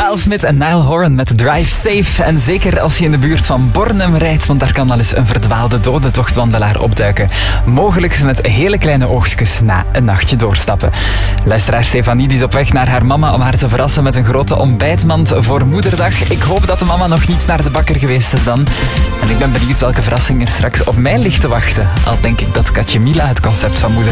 Kyle Smith en Niall Horan met Drive Safe. En zeker als je in de buurt van Bornem rijdt, want daar kan wel eens een verdwaalde dodentochtwandelaar opduiken. Mogelijk met hele kleine oogstjes na een nachtje doorstappen. Luisteraar Stefanie die is op weg naar haar mama om haar te verrassen met een grote ontbijtmand voor Moederdag. Ik hoop dat de mama nog niet naar de bakker geweest is dan. En ik ben benieuwd welke verrassing er straks op mij ligt te wachten. Al denk ik dat Katje Mila het concept van Moeder